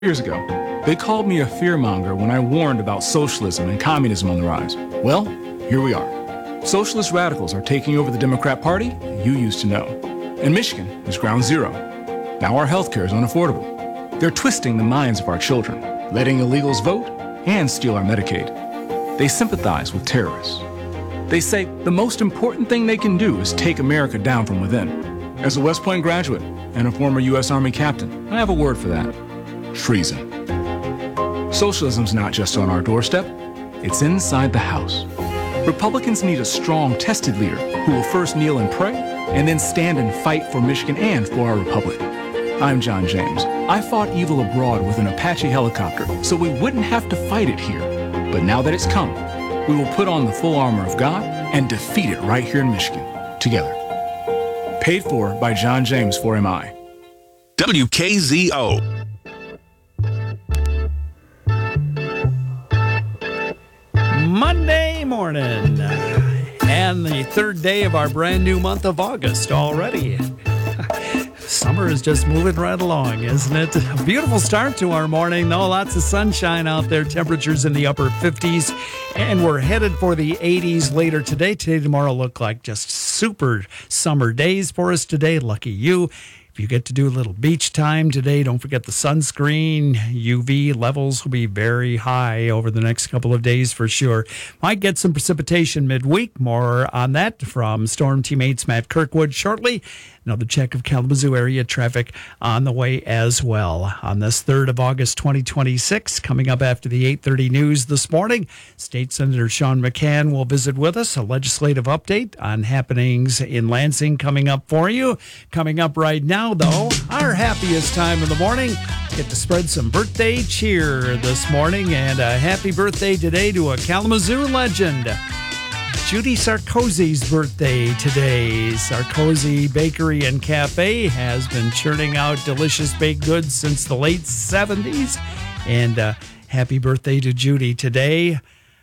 Years ago, they called me a fearmonger when I warned about socialism and communism on the rise. Well, here we are. Socialist radicals are taking over the Democrat Party you used to know. And Michigan is ground zero. Now our healthcare is unaffordable. They're twisting the minds of our children, letting illegals vote and steal our Medicaid. They sympathize with terrorists. They say the most important thing they can do is take America down from within. As a West Point graduate and a former U.S. Army captain, I have a word for that. Treason. Socialism's not just on our doorstep, it's inside the house. Republicans need a strong, tested leader who will first kneel and pray, and then stand and fight for Michigan and for our republic. I'm John James. I fought evil abroad with an Apache helicopter so we wouldn't have to fight it here. But now that it's come, we will put on the full armor of God and defeat it right here in Michigan, together. Paid for by John James for MI. WKZO. Monday morning, and the third day of our brand new month of August already. Summer is just moving right along, isn't it? A beautiful start to our morning, though. Lots of sunshine out there, temperatures in the upper 50s, and we're headed for the 80s later today. Today, tomorrow look like just super summer days for us today. Lucky you. If you get to do a little beach time today, don't forget the sunscreen. UV levels will be very high over the next couple of days for sure. Might get some precipitation midweek. More on that from Storm teammates Matt Kirkwood shortly. Another check of Kalamazoo area traffic on the way as well. On this 3rd of August, 2026, coming up after the 8:30 news this morning, State Senator Sean McCann will visit with us. A legislative update on happenings in Lansing coming up for you. Coming up right now, though, our happiest time of the morning. Get to spread some birthday cheer this morning, and a happy birthday today to a Kalamazoo legend. Judy Sarkozy's birthday today. Sarkozy Bakery and Cafe has been churning out delicious baked goods since the late 70s. And happy birthday to Judy today.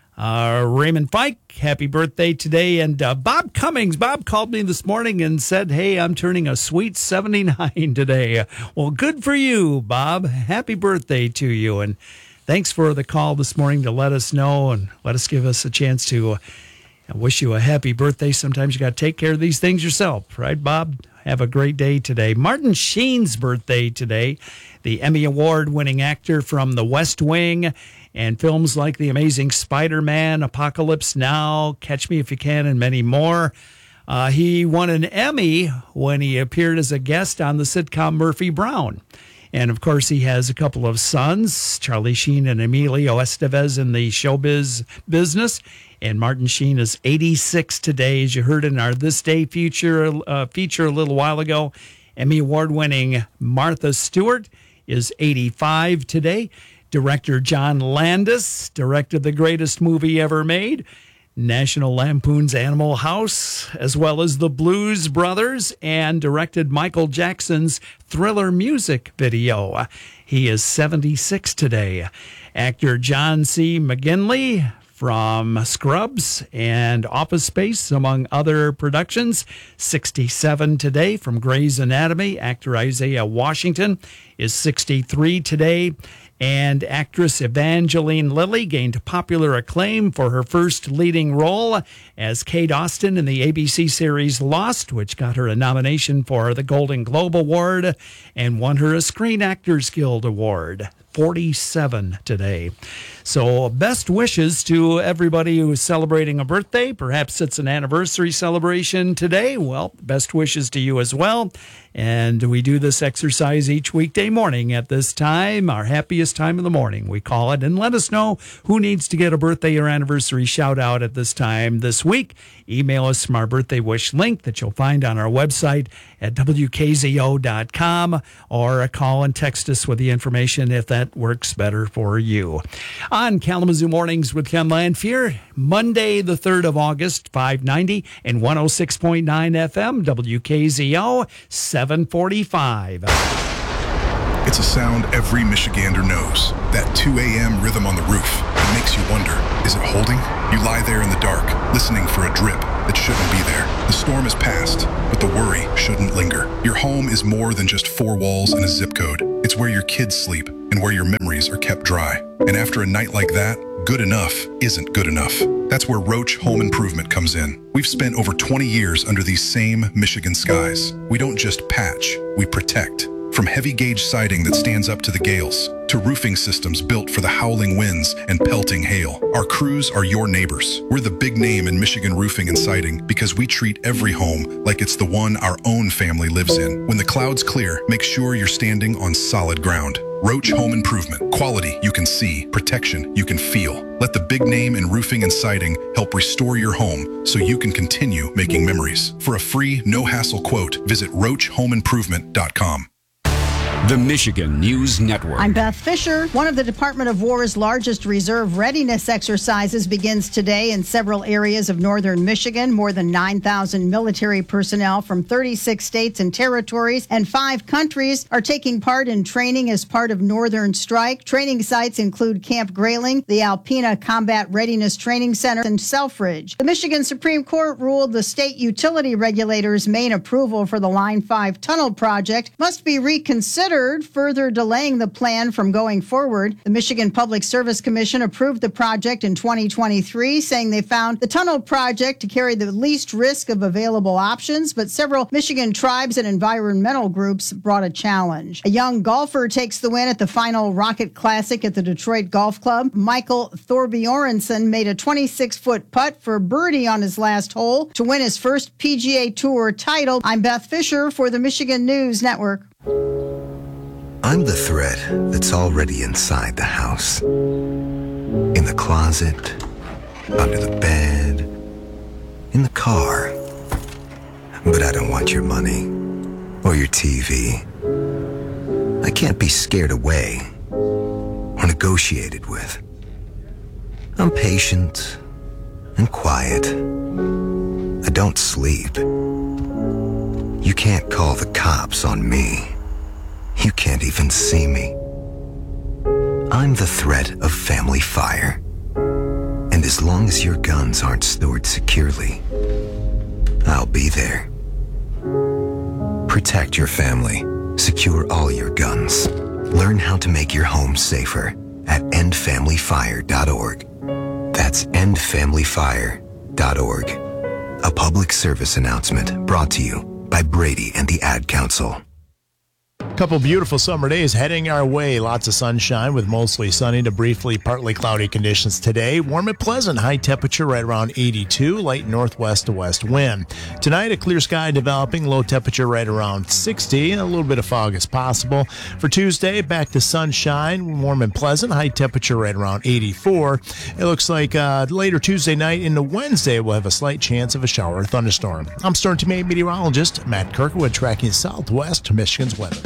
Raymond Fike, happy birthday today. And Bob Cummings, Bob called me this morning and said, hey, I'm turning a sweet 79 today. Well, good for you, Bob. Happy birthday to you. And thanks for the call this morning to let us know and give us a chance to I wish you a happy birthday. Sometimes you got to take care of these things yourself, right, Bob? Have a great day today. Martin Sheen's birthday today, the Emmy Award-winning actor from The West Wing and films like The Amazing Spider-Man, Apocalypse Now, Catch Me If You Can, and many more. He won an Emmy when he appeared as a guest on the sitcom Murphy Brown. And, of course, he has a couple of sons, Charlie Sheen and Emilio Estevez, in the showbiz business. And Martin Sheen is 86 today, as you heard in our This Day feature a little while ago. Emmy Award-winning Martha Stewart is 85 today. Director John Landis directed the greatest movie ever made, National Lampoon's Animal House, as well as The Blues Brothers, and directed Michael Jackson's Thriller music video. He is 76 today. Actor John C. McGinley from Scrubs and Office Space, among other productions, 67 today. From Grey's Anatomy, actor Isaiah Washington is 63 today. And actress Evangeline Lilly gained popular acclaim for her first leading role as Kate Austin in the ABC series Lost, which got her a nomination for the Golden Globe Award and won her a Screen Actors Guild Award. 47 today. So best wishes to everybody who is celebrating a birthday. Perhaps it's an anniversary celebration today. Well, best wishes to you as well. And we do this exercise each weekday morning at this time, our happiest time of the morning, we call it. And let us know who needs to get a birthday or anniversary shout out at this time this week. Email us from our birthday wish link that you'll find on our website at WKZO.com, or call and text us with the information if that works better for you. On Kalamazoo Mornings with Ken Lanfear, Monday the 3rd of August, 590 and 106.9 FM, WKZO, 745. It's a sound every Michigander knows. That 2 a.m. rhythm on the roof. It makes you wonder, is it holding? You lie there in the dark, listening for a drip that shouldn't be there. The storm is past, but the worry shouldn't linger. Your home is more than just 4 walls and a zip code. It's where your kids sleep and where your memories are kept dry. And after a night like that, good enough isn't good enough. That's where Roach Home Improvement comes in. We've spent over 20 years under these same Michigan skies. We don't just patch, we protect. From heavy gauge siding that stands up to the gales, to roofing systems built for the howling winds and pelting hail, our crews are your neighbors. We're the big name in Michigan roofing and siding because we treat every home like it's the one our own family lives in. When the clouds clear, make sure you're standing on solid ground. Roach Home Improvement. Quality you can see, protection you can feel. Let the big name in roofing and siding help restore your home so you can continue making memories. For a free, no-hassle quote, visit roachhomeimprovement.com. The Michigan News Network. I'm Beth Fisher. One of the Department of War's largest reserve readiness exercises begins today in several areas of northern Michigan. More than 9,000 military personnel from 36 states and territories and 5 countries are taking part in training as part of Northern Strike. Training sites include Camp Grayling, the Alpena Combat Readiness Training Center, and Selfridge. The Michigan Supreme Court ruled the state utility regulator's main approval for the Line 5 tunnel project must be reconsidered, further delaying the plan from going forward. The Michigan Public Service Commission approved the project in 2023, saying they found the tunnel project to carry the least risk of available options, but several Michigan tribes and environmental groups brought a challenge. A young golfer takes the win at the final Rocket Classic at the Detroit Golf Club. Michael Thorbjornsson made a 26-foot putt for birdie on his last hole to win his first PGA Tour title. I'm Beth Fisher for the Michigan News Network. I'm the thread that's already inside the house. In the closet, under the bed, in the car. But I don't want your money or your TV. I can't be scared away or negotiated with. I'm patient and quiet. I don't sleep. You can't call the cops on me. You can't even see me. I'm the threat of family fire. And as long as your guns aren't stored securely, I'll be there. Protect your family. Secure all your guns. Learn how to make your home safer at endfamilyfire.org. That's endfamilyfire.org. A public service announcement brought to you by Brady and the Ad Council. Couple beautiful summer days heading our way. Lots of sunshine with mostly sunny to briefly partly cloudy conditions today. Warm and pleasant. High temperature right around 82. Light northwest to west wind. Tonight, a clear sky developing. Low temperature right around 60. A little bit of fog is possible. For Tuesday, back to sunshine. Warm and pleasant. High temperature right around 84. It looks like later Tuesday night into Wednesday, we'll have a slight chance of a shower or thunderstorm. I'm Storm Team 8 meteorologist Matt Kirkwood tracking southwest to Michigan's weather.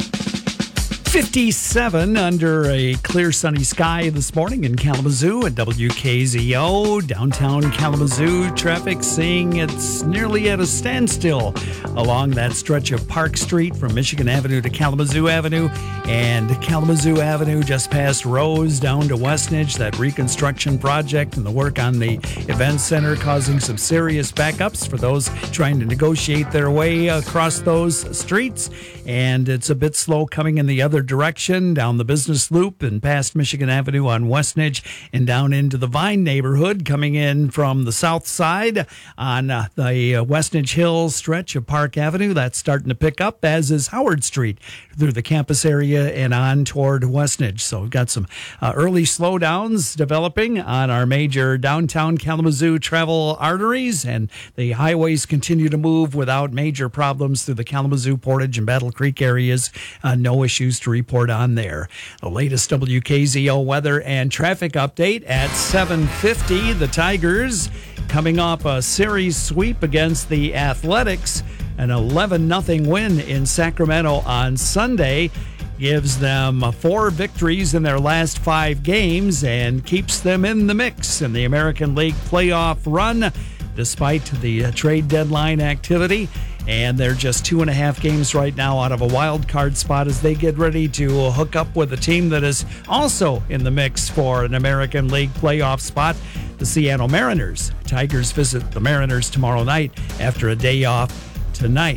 57 under a clear sunny sky this morning in Kalamazoo at WKZO. Downtown Kalamazoo traffic seeing it's nearly at a standstill along that stretch of Park Street from Michigan Avenue to Kalamazoo Avenue and Kalamazoo Avenue just past Rose down to Westnedge. That reconstruction project and the work on the event center causing some serious backups for those trying to negotiate their way across those streets. And it's a bit slow coming in the other direction down the Business Loop and past Michigan Avenue on Westnedge and down into the Vine neighborhood coming in from the south side on the Westnedge Hills stretch of Park Avenue. That's starting to pick up, as is Howard Street through the campus area and on toward Westnedge. So we've got some early slowdowns developing on our major downtown Kalamazoo travel arteries, and the highways continue to move without major problems through the Kalamazoo, Portage, and Battle Creek areas. No issues to report on there. The latest WKZO weather and traffic update at 7:50. The Tigers coming off a series sweep against the Athletics. An 11-0 win in Sacramento on Sunday gives them 4 victories in their last 5 games and keeps them in the mix in the American League playoff run despite the trade deadline activity. And they're just 2.5 games right now out of a wild card spot as they get ready to hook up with a team that is also in the mix for an American League playoff spot, the Seattle Mariners. Tigers visit the Mariners tomorrow night after a day off tonight.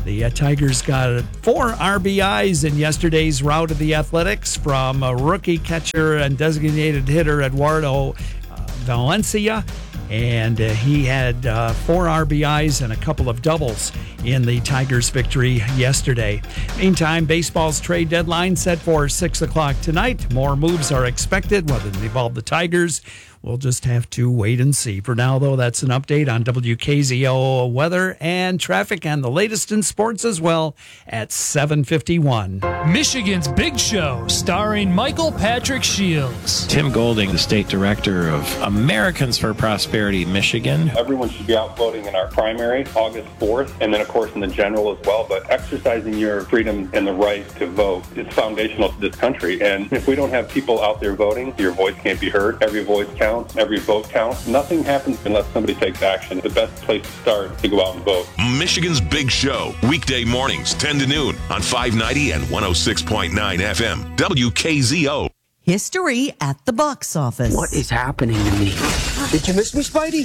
The Tigers got 4 RBIs in yesterday's rout of the Athletics from rookie catcher and designated hitter Eduardo Valencia. And he had 4 RBIs and a couple of doubles in the Tigers' victory yesterday. Meantime, baseball's trade deadline set for 6 o'clock tonight. More moves are expected, whether they involve the Tigers. We'll just have to wait and see. For now, though, that's an update on WKZO weather and traffic and the latest in sports as well at 7:51. Michigan's Big Show, starring Michael Patrick Shields. Tim Golding, the state director of Americans for Prosperity Michigan. Everyone should be out voting in our primary, August 4th, and then, of course, in the general as well. But exercising your freedom and the right to vote is foundational to this country. And if we don't have people out there voting, your voice can't be heard. Every voice counts. Every vote counts. Nothing happens unless somebody takes action. The best place to start is to go out and vote. Michigan's Big Show, weekday mornings, 10 to noon on 590 and 106.9 FM, WKZO. History at the box office. What is happening to me? Did you miss me, Spidey?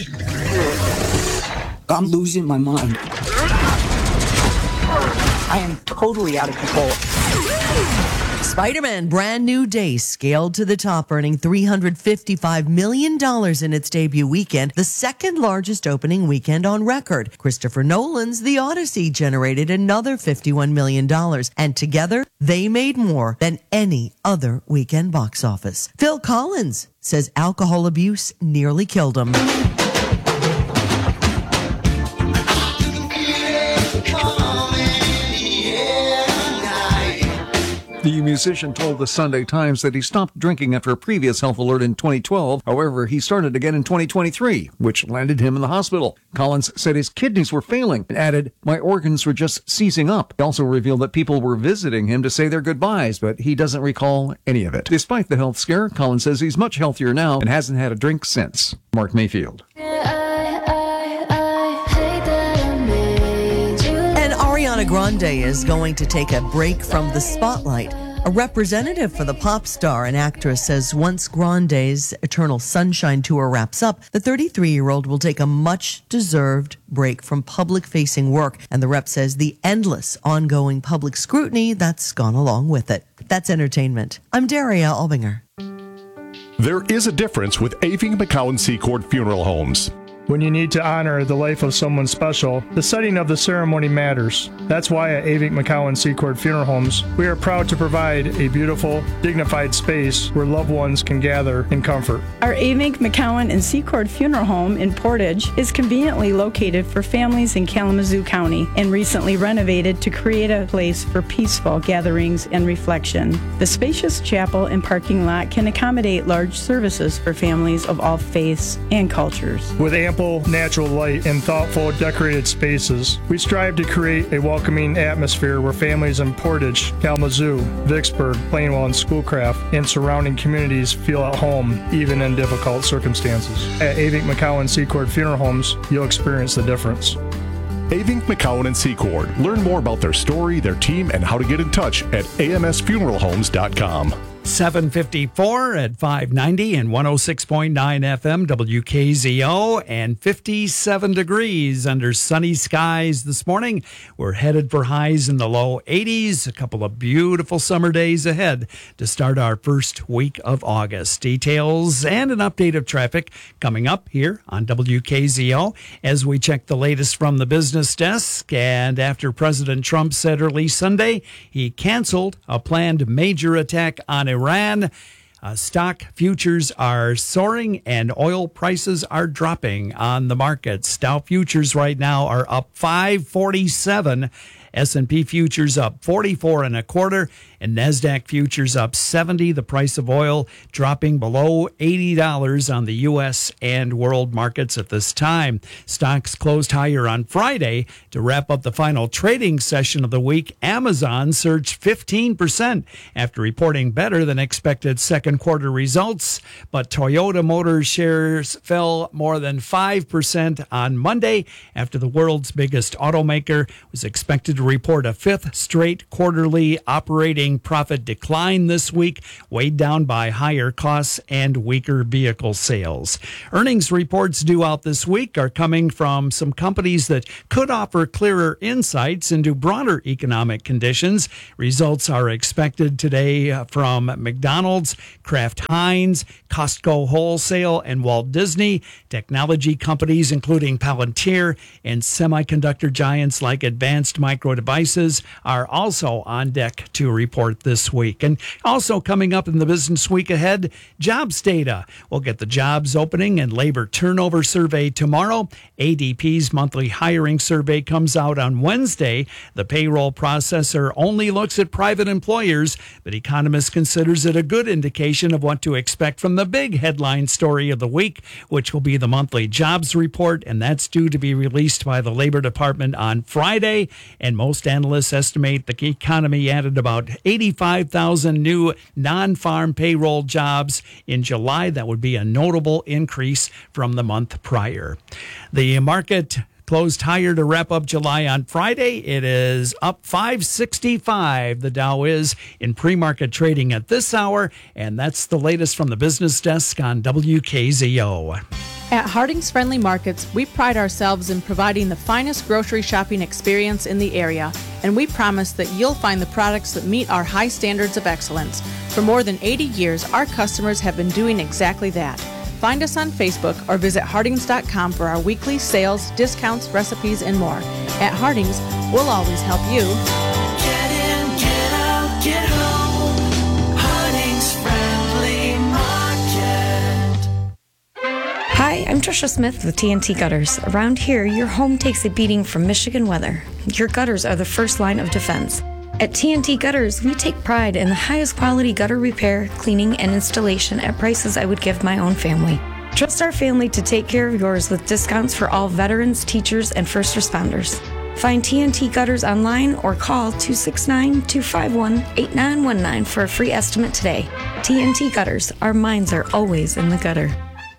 I'm losing my mind. I am totally out of control. Spider-Man Brand New Day scaled to the top, earning $355 million in its debut weekend, the second largest opening weekend on record. Christopher Nolan's The Odyssey generated another $51 million, and together they made more than any other weekend box office. Phil Collins says alcohol abuse nearly killed him. The musician told the Sunday Times that he stopped drinking after a previous health alert in 2012. However, he started again in 2023, which landed him in the hospital. Collins said his kidneys were failing and added, "My organs were just seizing up." He also revealed that people were visiting him to say their goodbyes, but he doesn't recall any of it. Despite the health scare, Collins says he's much healthier now and hasn't had a drink since. Mark Mayfield. Ariana Grande is going to take a break from the spotlight. A representative for the pop star and actress says once Grande's Eternal Sunshine tour wraps up, the 33-year-old will take a much-deserved break from public-facing work, and the rep says the endless, ongoing public scrutiny that's gone along with it. That's entertainment. I'm Daria Albinger. There is a difference with Aving McCowan Secord Funeral Homes. When you need to honor the life of someone special, the setting of the ceremony matters. That's why at Avink McCowan Secord Funeral Homes, we are proud to provide a beautiful, dignified space where loved ones can gather in comfort. Our Avink McCowan and Secord Funeral Home in Portage is conveniently located for families in Kalamazoo County and recently renovated to create a place for peaceful gatherings and reflection. The spacious chapel and parking lot can accommodate large services for families of all faiths and cultures. With ample natural light and thoughtful decorated spaces, we strive to create a welcoming atmosphere where families in Portage, Kalamazoo, Vicksburg, Plainwell, and Schoolcraft and surrounding communities feel at home even in difficult circumstances. At Avink McCowan Secord Funeral Homes, you'll experience the difference. Avink McCowan and Secord. Learn more about their story, their team, and how to get in touch at amsfuneralhomes.com. 7:54 at 590 and 106.9 FM WKZO, and 57 degrees under sunny skies this morning. We're headed for highs in the low 80s. A couple of beautiful summer days ahead to start our first week of August. Details and an update of traffic coming up here on WKZO as we check the latest from the business desk. And after President Trump said early Sunday he canceled a planned major attack on Iran, stock futures are soaring and oil prices are dropping on the markets. Dow futures right now are up 547. S&P futures up 44 1/4, and NASDAQ futures up 70. The price of oil dropping below $80 on the U.S. and world markets at this time. Stocks closed higher on Friday to wrap up the final trading session of the week. Amazon surged 15% after reporting better than expected second quarter results, but Toyota Motor shares fell more than 5% on Monday after the world's biggest automaker was expected to report a fifth straight quarterly operating operating profit decline this week, weighed down by higher costs and weaker vehicle sales. Earnings reports due out this week are coming from some companies that could offer clearer insights into broader economic conditions. Results are expected today from McDonald's, Kraft Heinz, Costco Wholesale, and Walt Disney. Technology companies including Palantir and semiconductor giants like Advanced Micro Devices are also on deck to report this week. And also coming up in the business week ahead, jobs data. We'll get the jobs opening and labor turnover survey tomorrow. ADP's monthly hiring survey comes out on Wednesday. The payroll processor only looks at private employers, but economists considers it a good indication of what to expect from the big headline story of the week, which will be the monthly jobs report, and that's due to be released by the Labor Department on Friday. And most analysts estimate the economy added about 85,000 new non-farm payroll jobs in July. That would be a notable increase from the month prior. The market closed higher to wrap up July on Friday. It is up 565. The Dow is in pre-market trading at this hour, and that's the latest from the business desk on WKZO. At Harding's Friendly Markets, we pride ourselves in providing the finest grocery shopping experience in the area, and we promise that you'll find the products that meet our high standards of excellence. For more than 80 years, our customers have been doing exactly that. Find us on Facebook or visit Hardings.com for our weekly sales, discounts, recipes, and more. At Hardings, we'll always help you. Get in, get out, get home. Hardings Friendly Market. Hi, I'm Trisha Smith with TNT Gutters. Around here, your home takes a beating from Michigan weather. Your gutters are the first line of defense. At TNT Gutters, we take pride in the highest quality gutter repair, cleaning, and installation at prices I would give my own family. Trust our family to take care of yours with discounts for all veterans, teachers, and first responders. Find TNT Gutters online or call 269-251-8919 for a free estimate today. TNT Gutters, our minds are always in the gutter.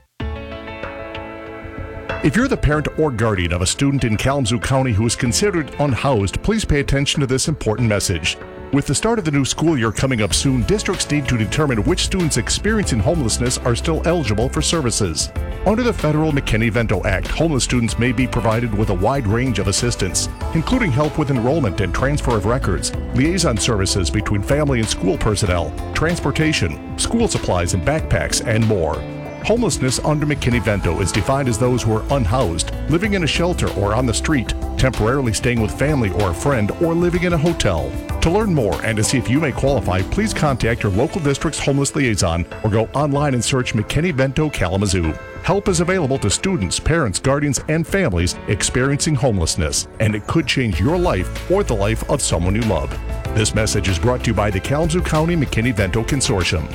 If you're the parent or guardian of a student in Kalamazoo County who is considered unhoused, please pay attention to this important message. With the start of the new school year coming up soon, districts need to determine which students experiencing homelessness are still eligible for services. Under the federal McKinney-Vento Act, homeless students may be provided with a wide range of assistance, including help with enrollment and transfer of records, liaison services between family and school personnel, transportation, school supplies and backpacks, and more. Homelessness under McKinney-Vento is defined as those who are unhoused, living in a shelter or on the street, temporarily staying with family or a friend, or living in a hotel. To learn more and to see if you may qualify, please contact your local district's homeless liaison or go online and search McKinney-Vento Kalamazoo. Help is available to students, parents, guardians, and families experiencing homelessness, and it could change your life or the life of someone you love. This message is brought to you by the Kalamazoo County McKinney-Vento Consortium.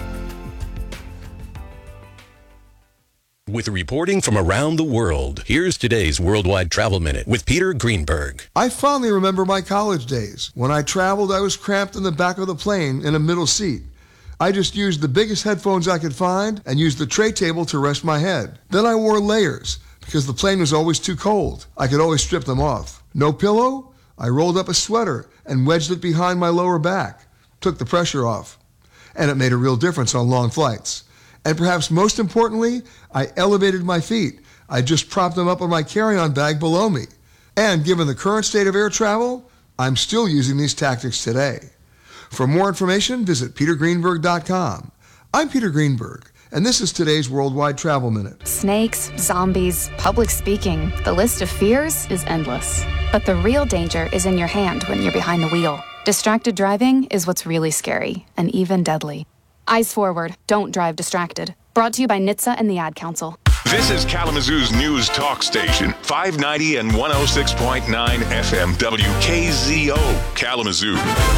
With reporting from around the world, here's today's Worldwide Travel Minute with Peter Greenberg. I fondly remember my college days. When I traveled, I was cramped in the back of the plane in a middle seat. I just used the biggest headphones I could find and used the tray table to rest my head. Then I wore layers because the plane was always too cold. I could always strip them off. No pillow? I rolled up a sweater and wedged it behind my lower back. Took the pressure off. And it made a real difference on long flights. And perhaps most importantly, I elevated my feet. I just propped them up on my carry-on bag below me. And given the current state of air travel, I'm still using these tactics today. For more information, visit petergreenberg.com. I'm Peter Greenberg, and this is today's Worldwide Travel Minute. Snakes, zombies, public speaking. The list of fears is endless. But the real danger is in your hand when you're behind the wheel. Distracted driving is what's really scary and even deadly. Eyes forward, don't drive distracted. Brought to you by NHTSA and the Ad Council. This is Kalamazoo's news talk station, 590 and 106.9 FM WKZO, Kalamazoo.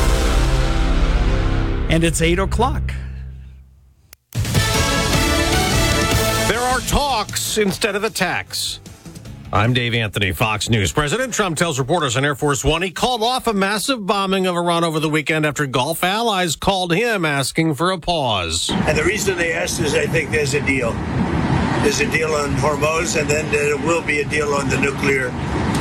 And it's 8 o'clock. There are talks instead of attacks. I'm Dave Anthony, Fox News. President Trump tells reporters on Air Force One he called off a massive bombing of Iran over the weekend after Gulf allies called him asking for a pause. And the reason they asked is I think there's a deal. There's a deal on Hormuz, and then there will be a deal on the nuclear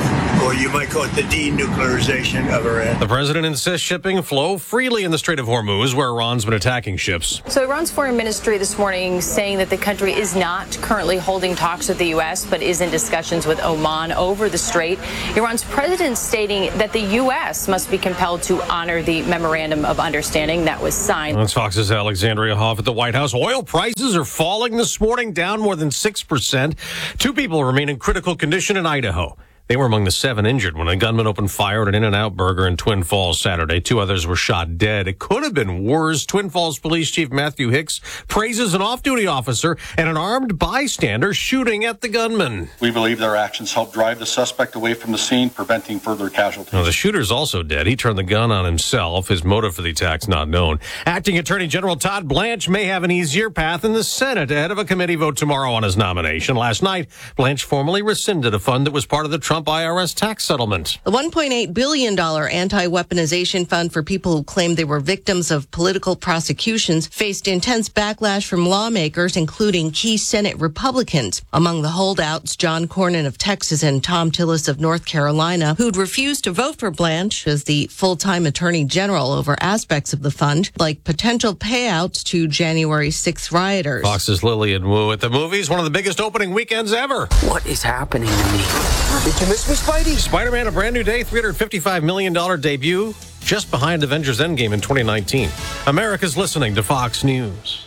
or you might call it the denuclearization of Iran. The president insists shipping flow freely in the Strait of Hormuz, where Iran's been attacking ships. So Iran's foreign ministry this morning saying that the country is not currently holding talks with the U.S., but is in discussions with Oman over the strait. Iran's president stating that the U.S. must be compelled to honor the memorandum of understanding that was signed. That's Fox's Alexandria Hoff at the White House. Oil prices are falling this morning, down more than 6%. 2 people remain in critical condition in Idaho. They were among the 7 injured when a gunman opened fire at an In-N-Out Burger in Twin Falls Saturday. 2 others were shot dead. It could have been worse. Twin Falls Police Chief Matthew Hicks praises an off-duty officer and an armed bystander shooting at the gunman. We believe their actions helped drive the suspect away from the scene, preventing further casualties. Now, the shooter's also dead. He turned the gun on himself. His motive for the attack's not known. Acting Attorney General Todd Blanche may have an easier path in the Senate ahead of a committee vote tomorrow on his nomination. Last night, Blanche formally rescinded a fund that was part of the Trump IRS tax settlement. The $1.8 billion anti-weaponization fund for people who claimed they were victims of political prosecutions faced intense backlash from lawmakers, including key Senate Republicans. Among the holdouts, John Cornyn of Texas and Tom Tillis of North Carolina, who'd refused to vote for Blanche as the full-time attorney general over aspects of the fund, like potential payouts to January 6th rioters. Fox's Lillian Wu at the movies, one of the biggest opening weekends ever. What is happening to me? Did you miss me, Spidey? Spider-Man, a brand new day, $355 million debut, just behind Avengers Endgame in 2019. America's listening to Fox News.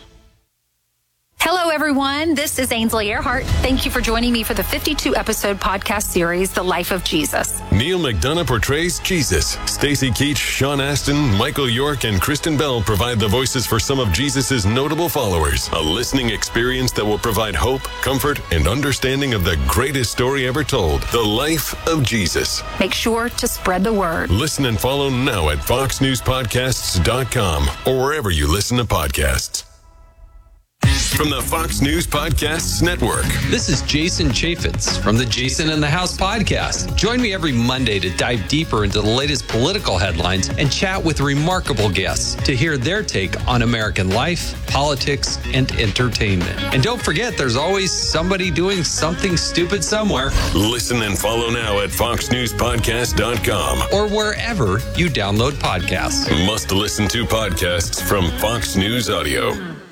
Hello, everyone. This is Ainsley Earhart. Thank you for joining me for the 52-episode podcast series, The Life of Jesus. Neil McDonough portrays Jesus. Stacey Keach, Sean Astin, Michael York, and Kristen Bell provide the voices for some of Jesus' notable followers. A listening experience that will provide hope, comfort, and understanding of the greatest story ever told, The Life of Jesus. Make sure to spread the word. Listen and follow now at foxnewspodcasts.com or wherever you listen to podcasts. From the Fox News Podcasts Network. This is Jason Chaffetz from the Jason in the House podcast. Join me every Monday to dive deeper into the latest political headlines and chat with remarkable guests to hear their take on American life, politics, and entertainment. And don't forget, there's always somebody doing something stupid somewhere. Listen and follow now at foxnewspodcast.com or wherever you download podcasts. Must listen to podcasts from Fox News Audio.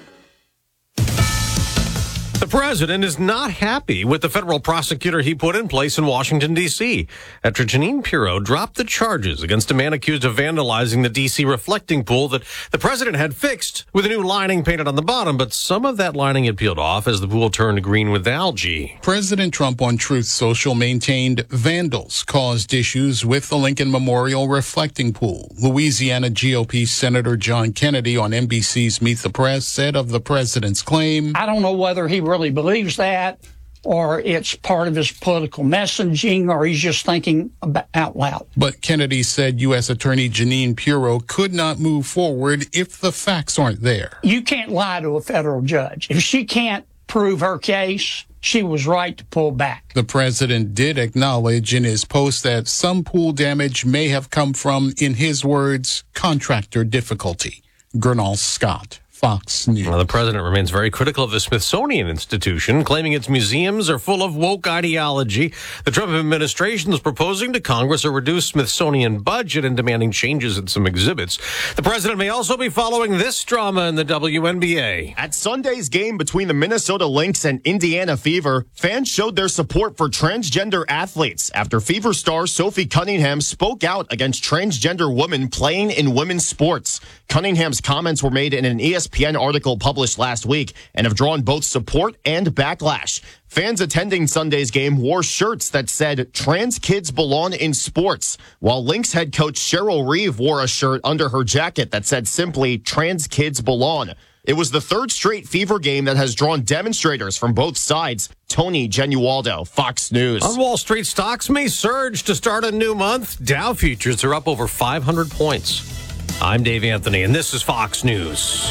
The president is not happy with the federal prosecutor he put in place in Washington, D.C. after Jeanine Pirro dropped the charges against a man accused of vandalizing the D.C. reflecting pool that the president had fixed with a new lining painted on the bottom, but some of that lining had peeled off as the pool turned green with algae. President Trump on Truth Social maintained vandals caused issues with the Lincoln Memorial reflecting pool. Louisiana GOP Senator John Kennedy on NBC's Meet the Press said of the president's claim, I don't know whether he really believes that, or it's part of his political messaging, or he's just thinking out loud. But Kennedy said U.S. Attorney Jeanine Pirro could not move forward if the facts aren't there. You can't lie to a federal judge. If she can't prove her case, she was right to pull back. The president did acknowledge in his post that some pool damage may have come from, in his words, contractor difficulty. Gernal Scott, Fox News. Well, the president remains very critical of the Smithsonian Institution, claiming its museums are full of woke ideology. The Trump administration is proposing to Congress a reduced Smithsonian budget and demanding changes in some exhibits. The president may also be following this drama in the WNBA. At Sunday's game between the Minnesota Lynx and Indiana Fever, fans showed their support for transgender athletes after Fever star Sophie Cunningham spoke out against transgender women playing in women's sports. Cunningham's comments were made in an ESPN article published last week and have drawn both support and backlash. Fans attending Sunday's game wore shirts that said, "Trans kids belong in sports," while Lynx head coach Cheryl Reeve wore a shirt under her jacket that said simply, "Trans kids belong." It was the third straight Fever game that has drawn demonstrators from both sides. Tony Genualdo, Fox News. On Wall Street, stocks may surge to start a new month. Dow futures are up over 500 points. I'm Dave Anthony, and this is Fox News.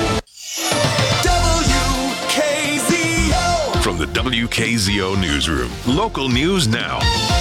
WKZO. From the WKZO Newsroom, local news now.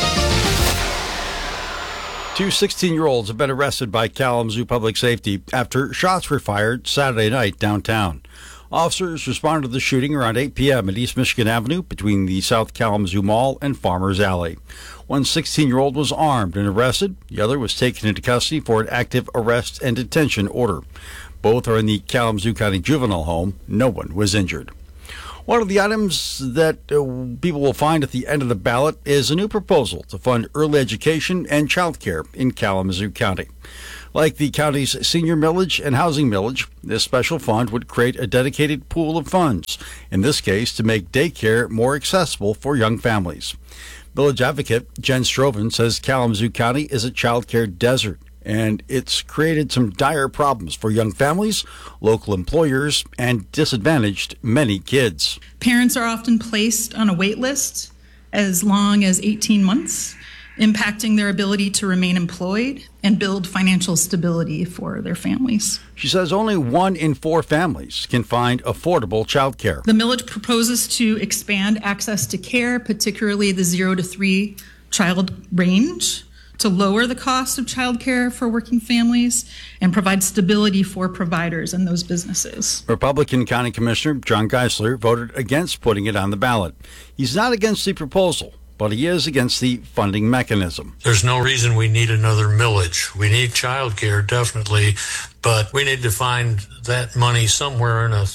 2 16-year-olds have been arrested by Kalamazoo Public Safety after shots were fired Saturday night downtown. Officers responded to the shooting around 8 p.m. at East Michigan Avenue between the South Kalamazoo Mall and Farmers Alley. One 16-year-old was armed and arrested. The other was taken into custody for an active arrest and detention order. Both are in the Kalamazoo County Juvenile Home. No one was injured. One of the items that people will find at the end of the ballot is a new proposal to fund early education and child care in Kalamazoo County. Like the county's senior millage and housing millage, this special fund would create a dedicated pool of funds, in this case to make daycare more accessible for young families. Village advocate Jen Stroven says Kalamazoo County is a child care desert, and it's created some dire problems for young families, local employers, and disadvantaged many kids. Parents are often placed on a wait list as long as 18 months, impacting their ability to remain employed and build financial stability for their families. She says only 1 in 4 families can find affordable child care. The millage proposes to expand access to care, particularly the 0 to 3 child range, to lower the cost of child care for working families and provide stability for providers and those businesses. Republican County Commissioner John Geisler voted against putting it on the ballot. He's not against the proposal, but he is against the funding mechanism. There's no reason we need another millage. We need child care, definitely, but we need to find that money somewhere in a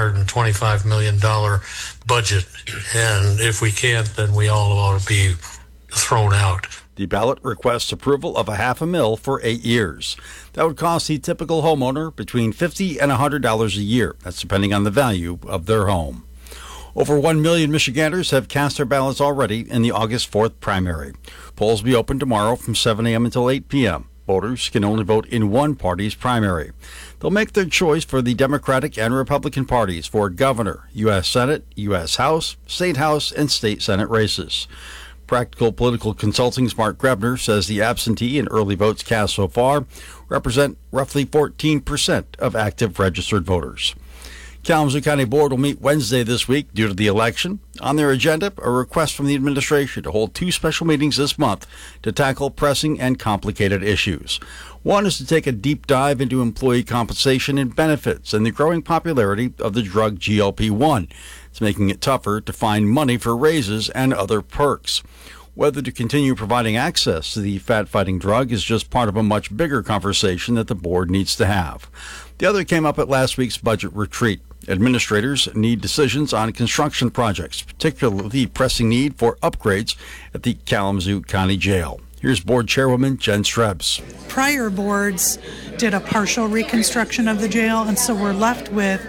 $325 million budget. And if we can't, then we all ought to be thrown out. The ballot requests approval of $500,000 for 8 years. That would cost the typical homeowner between $50 and $100 a year. That's depending on the value of their home. Over 1 million Michiganders have cast their ballots already in the August 4th primary. Polls will be open tomorrow from 7 a.m. until 8 p.m. Voters can only vote in one party's primary. They'll make their choice for the Democratic and Republican parties for governor, U.S. Senate, U.S. House, State House, and State Senate races. Practical Political Consulting's Mark Grebner says the absentee and early votes cast so far represent roughly 14% of active registered voters. Kalamazoo County Board will meet Wednesday this week due to the election. On their agenda, a request from the administration to hold 2 special meetings this month to tackle pressing and complicated issues. One is to take a deep dive into employee compensation and benefits and the growing popularity of the drug GLP-1. It's making it tougher to find money for raises and other perks. Whether to continue providing access to the fat-fighting drug is just part of a much bigger conversation that the board needs to have. The other came up at last week's budget retreat. Administrators need decisions on construction projects, particularly the pressing need for upgrades at the Kalamazoo County Jail. Here's board chairwoman Jen Strebs. Prior boards did a partial reconstruction of the jail, and so we're left with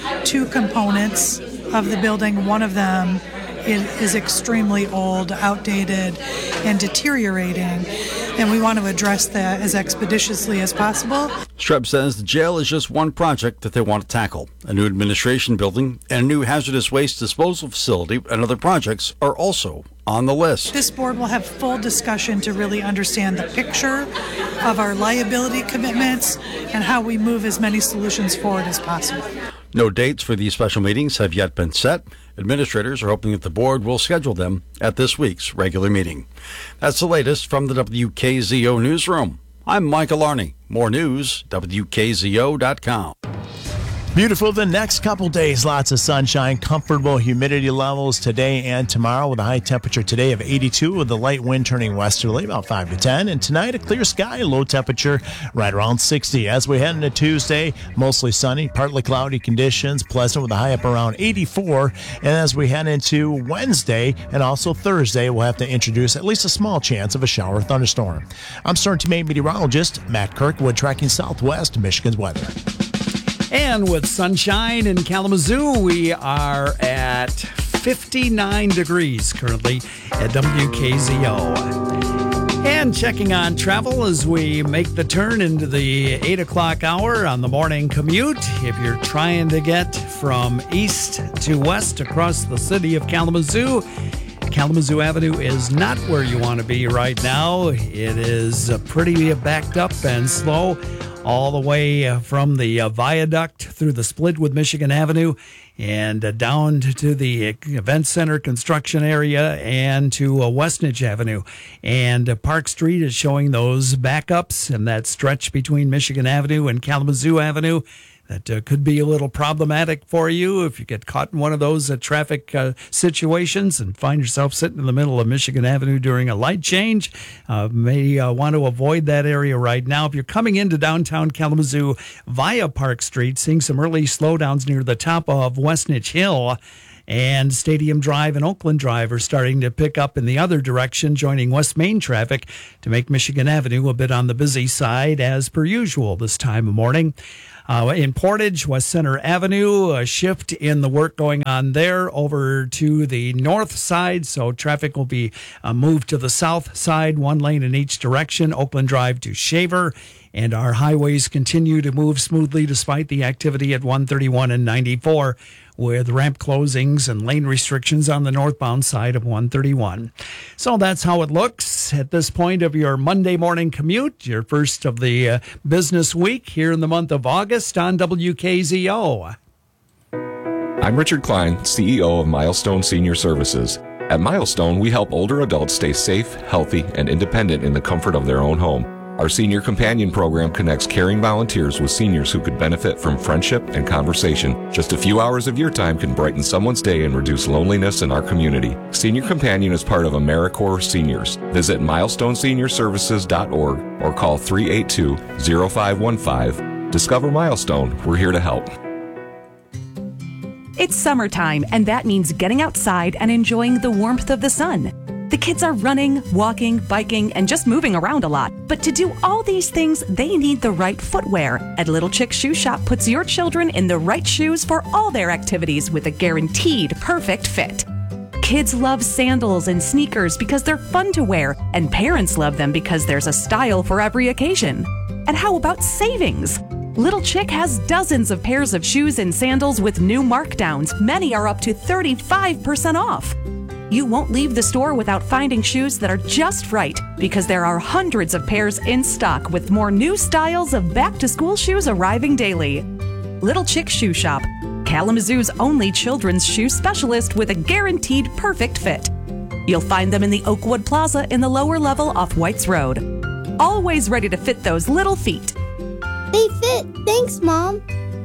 2 components of the building. One of them is extremely old, outdated, and deteriorating, and we want to address that as expeditiously as possible. Strebs says the jail is just one project that they want to tackle. A new administration building and a new hazardous waste disposal facility and other projects are also on the list. This board will have full discussion to really understand the picture of our liability commitments and how we move as many solutions forward as possible. No dates for these special meetings have yet been set. Administrators are hoping that the board will schedule them at this week's regular meeting. That's the latest from the WKZO newsroom. I'm Michael Arney. More news, WKZO.com. Beautiful the next couple days. Lots of sunshine, comfortable humidity levels today and tomorrow with a high temperature today of 82 with the light wind turning westerly about 5 to 10. And tonight a clear sky, low temperature right around 60. As we head into Tuesday, mostly sunny, partly cloudy conditions, pleasant with a high up around 84. And as we head into Wednesday and also Thursday, we'll have to introduce at least a small chance of a shower or thunderstorm. I'm Starting Teammate meteorologist Matt Kirkwood tracking Southwest Michigan's weather. And with sunshine in Kalamazoo, we are at 59 degrees currently at WKZO. And checking on travel as we make the turn into the 8 o'clock hour on the morning commute. If you're trying to get from east to west across the city of Kalamazoo, Kalamazoo Avenue is not where you want to be right now. It is pretty backed up and slow all the way from the viaduct through the split with Michigan Avenue and down to the event center construction area and to Westnedge Avenue. And Park Street is showing those backups and that stretch between Michigan Avenue and Kalamazoo Avenue. that could be a little problematic for you if you get caught in one of those traffic situations and find yourself sitting in the middle of Michigan Avenue during a light change. May want to avoid that area right now. If you're coming into downtown Kalamazoo via Park Street, seeing some early slowdowns near the top of Westnitch Hill, and Stadium Drive and Oakland Drive are starting to pick up in the other direction, joining West Main traffic to make Michigan Avenue a bit on the busy side as per usual this time of morning. In Portage, West Center Avenue, a shift in the work going on there over to the north side, so traffic will be moved to the south side, one lane in each direction, Oakland Drive to Shaver. And our highways continue to move smoothly despite the activity at 131 and 94, with ramp closings and lane restrictions on the northbound side of 131. So that's how it looks at this point of your Monday morning commute, your first of the business week here in the month of August on WKZO. I'm Richard Klein, CEO of Milestone Senior Services. At Milestone, we help older adults stay safe, healthy, and independent in the comfort of their own home. Our Senior Companion program connects caring volunteers with seniors who could benefit from friendship and conversation. Just a few hours of your time can brighten someone's day and reduce loneliness in our community. Senior Companion is part of AmeriCorps Seniors. Visit milestoneseniorservices.org or call 382-0515. Discover Milestone. We're here to help. It's summertime, and that means getting outside and enjoying the warmth of the sun. The kids are running, walking, biking, and just moving around a lot. But to do all these things, they need the right footwear. And Little Chick Shoe Shop puts your children in the right shoes for all their activities with a guaranteed perfect fit. Kids love sandals and sneakers because they're fun to wear, and parents love them because there's a style for every occasion. And how about savings? Little Chick has dozens of pairs of shoes and sandals with new markdowns. Many are up to 35% off. You won't leave the store without finding shoes that are just right, because there are hundreds of pairs in stock with more new styles of back-to-school shoes arriving daily. Little Chick Shoe Shop, Kalamazoo's only children's shoe specialist with a guaranteed perfect fit. You'll find them in the Oakwood Plaza in the lower level off Whites Road. Always ready to fit those little feet. They fit. Thanks, Mom.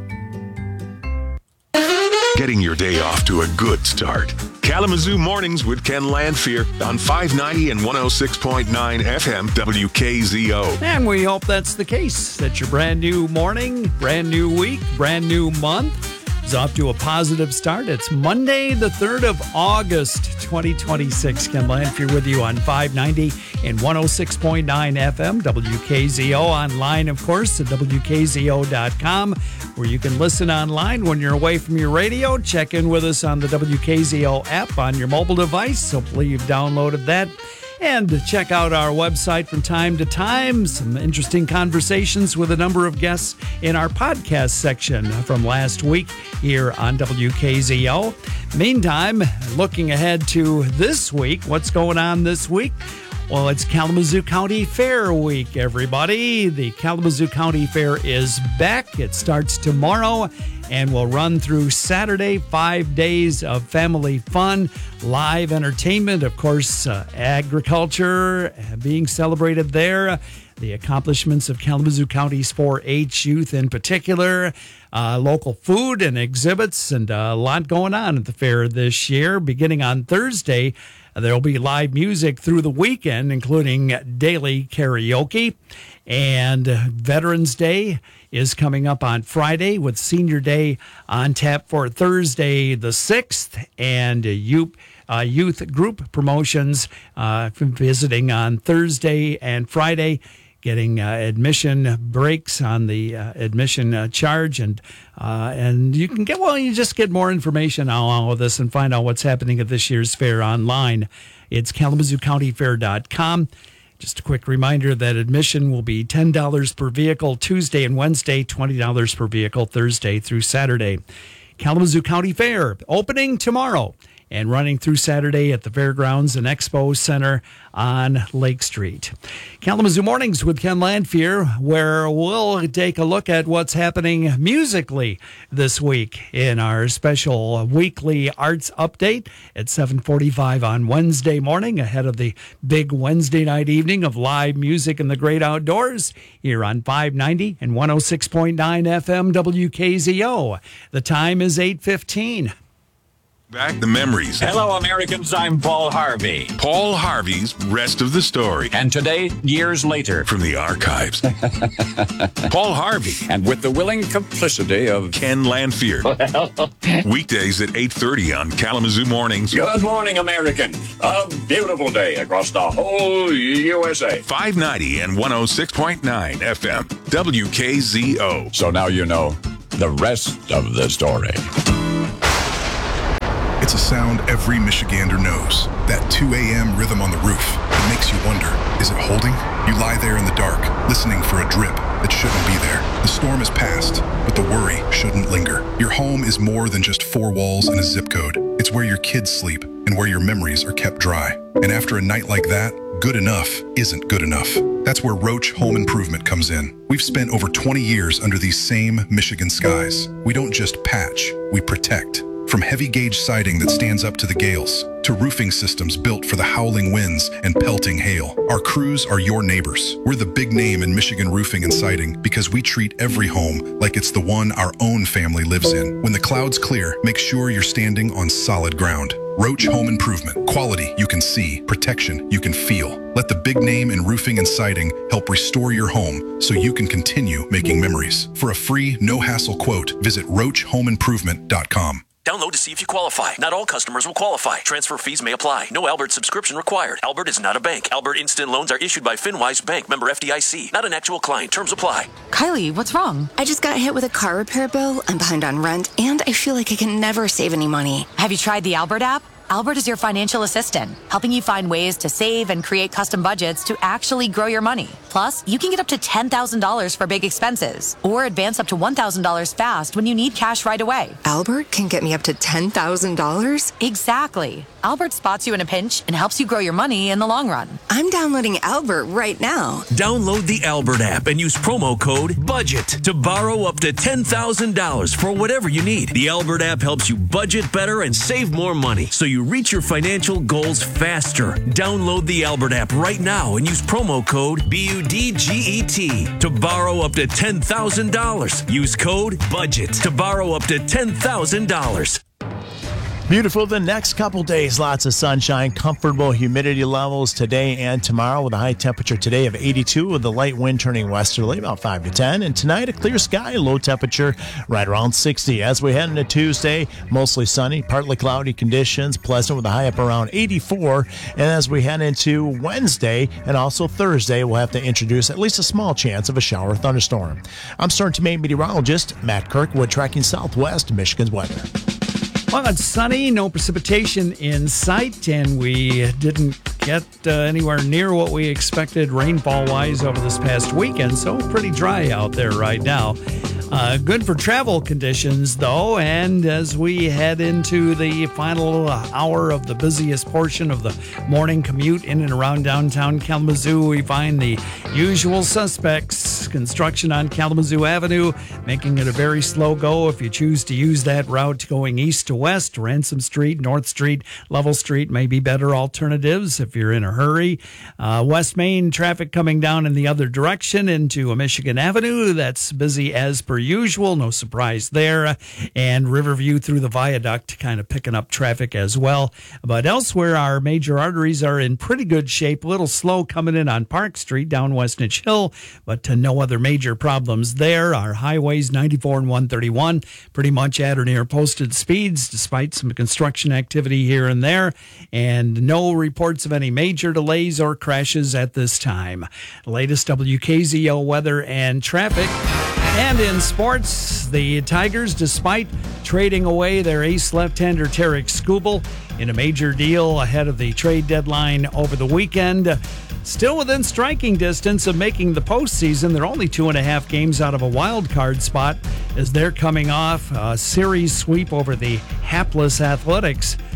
Getting your day off to a good start. Kalamazoo Mornings with Ken Landfear on 590 and 106.9 FM WKZO. And we hope that's the case, that your brand new morning, brand new week, brand new month is off to a positive start. It's Monday, the 3rd of August, 2026. Ken Landfear with you on 590 and 106.9 FM WKZO. Online, of course, at WKZO.com, where you can listen online when you're away from your radio. Check in with us on the WKZO app on your mobile device. Hopefully you've downloaded that. And check out our website from time to time. Some interesting conversations with a number of guests in our podcast section from last week here on WKZO. Meantime, looking ahead to this week, what's going on this week? Well, it's Kalamazoo County Fair Week, everybody. The Kalamazoo County Fair is back. It starts tomorrow and will run through Saturday. 5 days of family fun, live entertainment, of course, agriculture being celebrated there. The accomplishments of Kalamazoo County's 4-H youth in particular, local food and exhibits, and a lot going on at the fair this year. Beginning on Thursday, there will be live music through the weekend, including daily karaoke. And Veterans Day is coming up on Friday, with Senior Day on tap for Thursday the 6th. And youth group promotions visiting on Thursday and Friday, getting admission breaks on the admission charge, and you can you just get more information on all of this and find out what's happening at this year's fair online. It's KalamazooCountyFair.com. Just a quick reminder that admission will be $10 per vehicle Tuesday and Wednesday, $20 per vehicle Thursday through Saturday. Kalamazoo County Fair opening tomorrow. and running through Saturday at the Fairgrounds and Expo Center on Lake Street. Kalamazoo Mornings with Ken Lanfear, where we'll take a look at what's happening musically this week in our special weekly arts update at 7:45 on Wednesday morning, ahead of the big Wednesday night evening of live music in the great outdoors here on 590 and 106.9 FM WKZO. The time is 8:15. Back the memories. Hello, Americans. I'm Paul Harvey. Paul Harvey's Rest of the Story. And today, years later. From the archives. Paul Harvey. And with the willing complicity of Ken Lanfear. Weekdays at 8:30 on Kalamazoo Mornings. Good morning, Americans. A beautiful day across the whole USA. 590 and 106.9 FM WKZO. So now you know the rest of the story. It's a sound every Michigander knows. That 2 a.m. rhythm on the roof. It makes you wonder, is it holding? You lie there in the dark, listening for a drip that shouldn't be there. The storm is past, but the worry shouldn't linger. Your home is more than just four walls and a zip code. It's where your kids sleep and where your memories are kept dry. And after a night like that, good enough isn't good enough. That's where Roach Home Improvement comes in. We've spent over 20 years under these same Michigan skies. We don't just patch, we protect. From heavy gauge siding that stands up to the gales, to roofing systems built for the howling winds and pelting hail. Our crews are your neighbors. We're the big name in Michigan roofing and siding because we treat every home like it's the one our own family lives in. When the clouds clear, make sure you're standing on solid ground. Roach Home Improvement. Quality you can see, protection you can feel. Let the big name in roofing and siding help restore your home so you can continue making memories. For a free, no-hassle quote, visit roachhomeimprovement.com. Download to see if you qualify. Not all customers will qualify. Transfer fees may apply. No Albert subscription required. Albert is not a bank. Albert Instant Loans are issued by FinWise Bank, member FDIC. Not an actual client. Terms apply. Kylie, what's wrong? I just got hit with a car repair bill. I'm behind on rent, and I feel like I can never save any money. Have you tried the Albert app? Albert is your financial assistant, helping you find ways to save and create custom budgets to actually grow your money. Plus, you can get up to $10,000 for big expenses or advance up to $1,000 fast when you need cash right away. Albert can get me up to $10,000? Exactly. Albert spots you in a pinch and helps you grow your money in the long run. I'm downloading Albert right now. Download the Albert app and use promo code BUDGET to borrow up to $10,000 for whatever you need. The Albert app helps you budget better and save more money so you reach your financial goals faster. Download the Albert app right now and use promo code BUDGET to borrow up to $10,000. Use code BUDGET to borrow up to $10,000. Beautiful the next couple days. Lots of sunshine, comfortable humidity levels today and tomorrow with a high temperature today of 82 with the light wind turning westerly about 5 to 10. And tonight a clear sky, low temperature right around 60. As we head into Tuesday, mostly sunny, partly cloudy conditions, pleasant with a high up around 84. And as we head into Wednesday and also Thursday, we'll have to introduce at least a small chance of a shower or thunderstorm. I'm Stern Maine meteorologist Matt Kirkwood tracking southwest Michigan's weather. Well, it's sunny, no precipitation in sight, and we didn't get anywhere near what we expected rainfall-wise over this past weekend, so pretty dry out there right now. Good for travel conditions, though, and as we head into the final hour of the busiest portion of the morning commute in and around downtown Kalamazoo, we find the usual suspects. Construction on Kalamazoo Avenue, making it a very slow go if you choose to use that route going east to west. Ransom Street, North Street, Level Street may be better alternatives if you're in a hurry. West Main traffic coming down in the other direction into Michigan Avenue. That's busy as per usual, no surprise there. And Riverview through the viaduct kind of picking up traffic as well. But elsewhere, our major arteries are in pretty good shape. A little slow coming in on Park Street down Westnedge Hill, but to no other major problems there. Our highways 94 and 131 pretty much at or near posted speeds despite some construction activity here and there, and no reports of any major delays or crashes at this time. Latest WKZO weather and traffic. And in sports, the Tigers, despite trading away their ace left-hander Tarek Skubal in a major deal ahead of the trade deadline over the weekend, still within striking distance of making the postseason. They're only 2.5 games out of a wild card spot as they're coming off a series sweep over the hapless Athletics.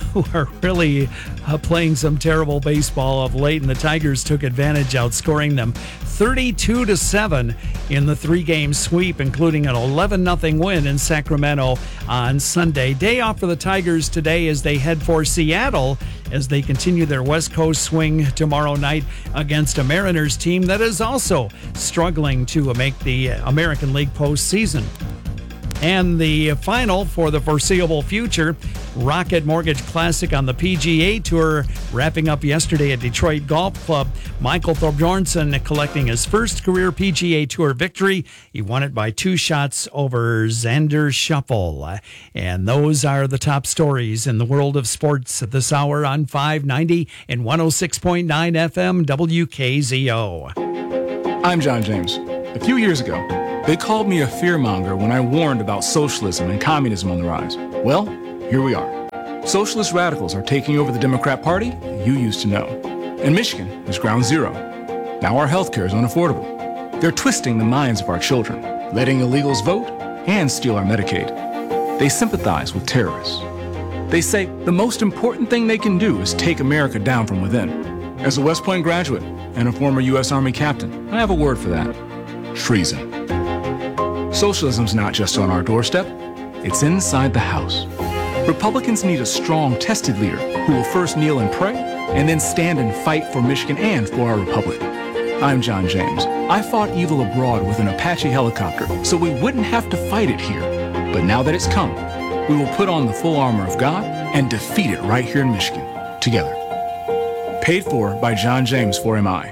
who are really playing some terrible baseball of late, and the Tigers took advantage, outscoring them 32-7 in the 3-game sweep, including an 11-0 win in Sacramento on Sunday. Day off for the Tigers today as they head for Seattle as they continue their West Coast swing tomorrow night against a Mariners team that is also struggling to make the American League postseason. And the final for the foreseeable future, Rocket Mortgage Classic on the PGA Tour, wrapping up yesterday at Detroit Golf Club. Michael Thorbjornsen collecting his first career PGA Tour victory. He won it by 2 shots over Xander Schauffele. And those are the top stories in the world of sports at this hour on 590 and 106.9 FM WKZO. I'm John James. A few years ago, they called me a fearmonger when I warned about socialism and communism on the rise. Well, here we are. Socialist radicals are taking over the Democrat Party you used to know. And Michigan is ground zero. Now our healthcare is unaffordable. They're twisting the minds of our children, letting illegals vote and steal our Medicaid. They sympathize with terrorists. They say the most important thing they can do is take America down from within. As a West Point graduate and a former U.S. Army captain, I have a word for that. Treason. Socialism's not just on our doorstep, it's inside the house. Republicans need a strong, tested leader who will first kneel and pray, and then stand and fight for Michigan and for our republic. I'm John James. I fought evil abroad with an Apache helicopter so we wouldn't have to fight it here. But now that it's come, we will put on the full armor of God and defeat it right here in Michigan, together. Paid for by John James for MI.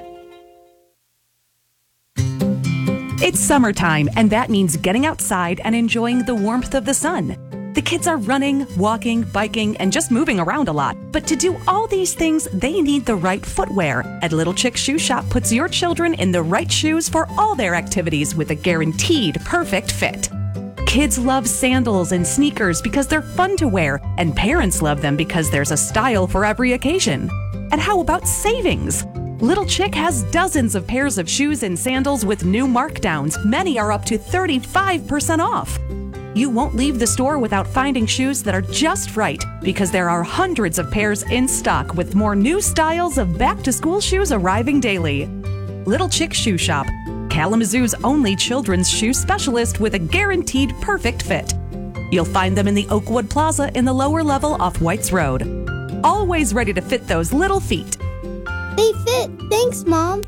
It's summertime, and that means getting outside and enjoying the warmth of the sun. The kids are running, walking, biking, and just moving around a lot. But to do all these things, they need the right footwear. And Little Chick Shoe Shop puts your children in the right shoes for all their activities with a guaranteed perfect fit. Kids love sandals and sneakers because they're fun to wear, and parents love them because there's a style for every occasion. And how about savings? Little Chick has dozens of pairs of shoes and sandals with new markdowns. Many are up to 35% off. You won't leave the store without finding shoes that are just right because there are hundreds of pairs in stock with more new styles of back-to-school shoes arriving daily. Little Chick Shoe Shop, Kalamazoo's only children's shoe specialist with a guaranteed perfect fit. You'll find them in the Oakwood Plaza in the lower level off Whites Road. Always ready to fit those little feet. They fit. Thanks, Mom.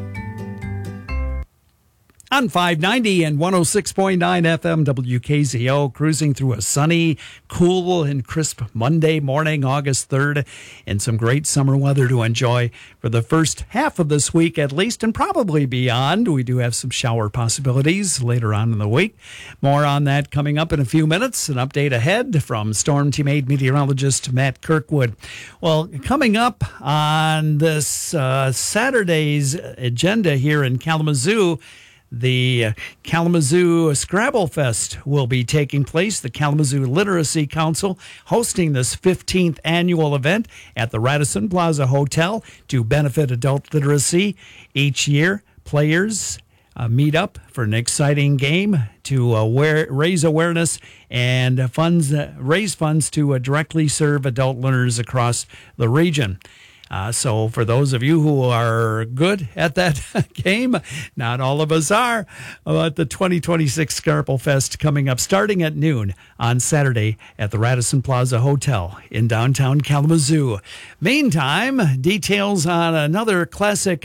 On 590 and 106.9 FM WKZO, cruising through a sunny, cool, and crisp Monday morning, August 3rd, and some great summer weather to enjoy for the first half of this week at least, and probably beyond. We do have some shower possibilities later on in the week. More on that coming up in a few minutes. An update ahead from Storm Team 8 meteorologist Matt Kirkwood. Well, coming up on this Saturday's agenda here in Kalamazoo, the Kalamazoo Scrabble Fest will be taking place. The Kalamazoo Literacy Council hosting this 15th annual event at the Radisson Plaza Hotel to benefit adult literacy. Each year, players meet up for an exciting game to raise awareness and raise funds to directly serve adult learners across the region. So for those of you who are good at that game, not all of us are, but the 2026 Scrabble Fest coming up starting at noon on Saturday at the Radisson Plaza Hotel in downtown Kalamazoo. Meantime, details on another classic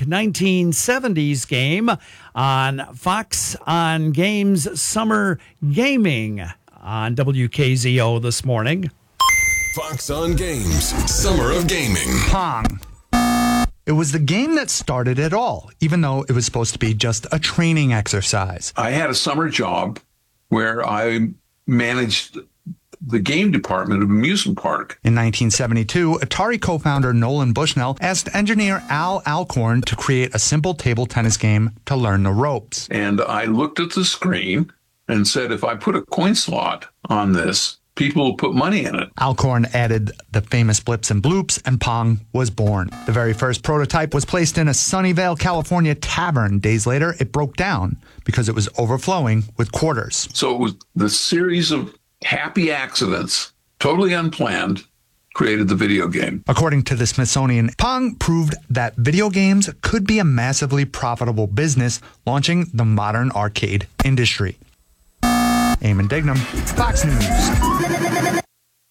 1970s game on Fox on Games Summer Gaming on WKZO this morning. Fox on Games, Summer of Gaming. Pong. It was the game that started it all, even though it was supposed to be just a training exercise. I had a summer job where I managed the game department of an amusement park. In 1972, Atari co-founder Nolan Bushnell asked engineer Al Alcorn to create a simple table tennis game to learn the ropes. And I looked at the screen and said, if I put a coin slot on this, people will put money in it. Alcorn added the famous blips and bloops, and Pong was born. The very first prototype was placed in a Sunnyvale, California tavern. Days later, it broke down because it was overflowing with quarters. So it was the series of happy accidents, totally unplanned, created the video game. According to the Smithsonian, Pong proved that video games could be a massively profitable business, launching the modern arcade industry. Eamon Dignam, Fox News.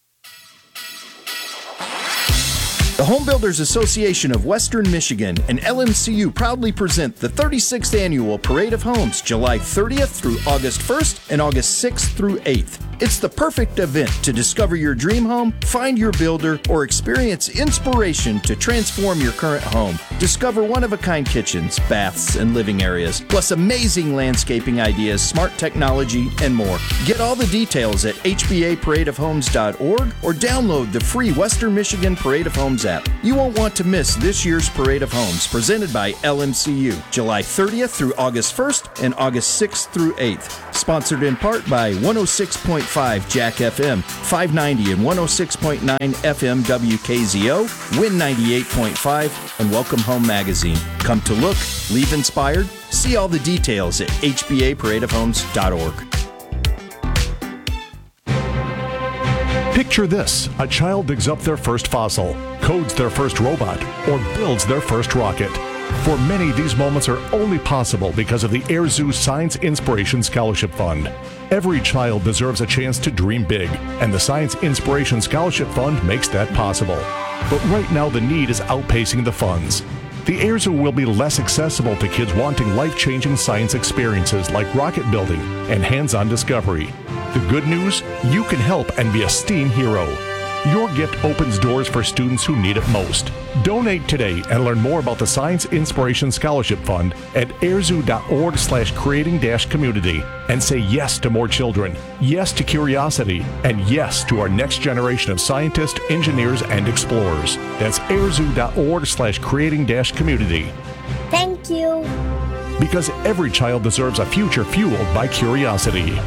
The Home Builders Association of Western Michigan and LMCU proudly present the 36th Annual Parade of Homes, July 30th through August 1st and August 6th through 8th. It's the perfect event to discover your dream home, find your builder, or experience inspiration to transform your current home. Discover one-of-a-kind kitchens, baths, and living areas, plus amazing landscaping ideas, smart technology, and more. Get all the details at hbaparadeofhomes.org or download the free Western Michigan Parade of Homes app. You won't want to miss this year's Parade of Homes, presented by LMCU, July 30th through August 1st and August 6th through 8th. Sponsored in part by 106.5 Jack FM, 590 and 106.9 FM WKZO, Win 98.5, and Welcome Home Magazine. Come to look, leave inspired. See all the details at hbaparadeofhomes.org. Picture this: a child digs up their first fossil, codes their first robot, or builds their first rocket. For many, these moments are only possible because of the Air Zoo Science Inspiration Scholarship Fund. Every child deserves a chance to dream big, and the Science Inspiration Scholarship Fund makes that possible. But right now, the need is outpacing the funds. The Air Zoo will be less accessible to kids wanting life-changing science experiences like rocket building and hands-on discovery. The good news? You can help and be a STEAM hero. Your gift opens doors for students who need it most. Donate today and learn more about the Science Inspiration Scholarship Fund at airzoo.org/creating-community and say yes to more children, yes to curiosity, and yes to our next generation of scientists, engineers, and explorers. That's airzoo.org/creating-community. Thank you. Because every child deserves a future fueled by curiosity.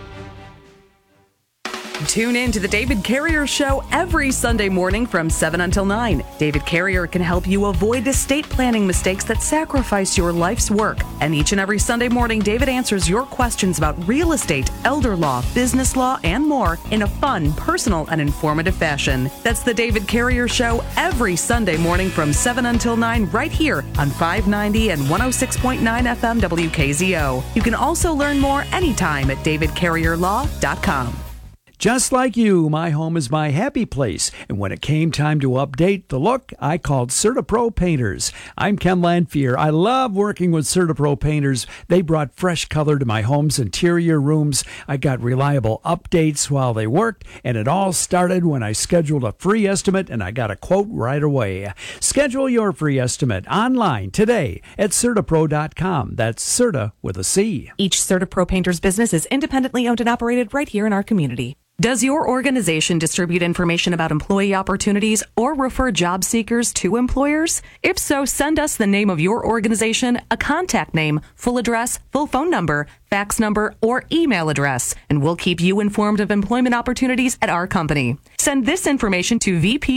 Tune in to the David Carrier Show every Sunday morning from 7 until 9. David Carrier can help you avoid estate planning mistakes that sacrifice your life's work. And each and every Sunday morning, David answers your questions about real estate, elder law, business law, and more in a fun, personal, and informative fashion. That's the David Carrier Show every Sunday morning from 7 until 9 right here on 590 and 106.9 FM WKZO. You can also learn more anytime at davidcarrierlaw.com. Just like you, my home is my happy place. And when it came time to update the look, I called CertaPro Painters. I'm Ken Lanfear. I love working with CertaPro Painters. They brought fresh color to my home's interior rooms. I got reliable updates while they worked, and it all started when I scheduled a free estimate, and I got a quote right away. Schedule your free estimate online today at CertaPro.com. That's Certa with a C. Each CertaPro Painters business is independently owned and operated right here in our community. Does your organization distribute information about employee opportunities or refer job seekers to employers? If so, send us the name of your organization, a contact name, full address, full phone number, fax number, or email address, and we'll keep you informed of employment opportunities at our company. Send this information to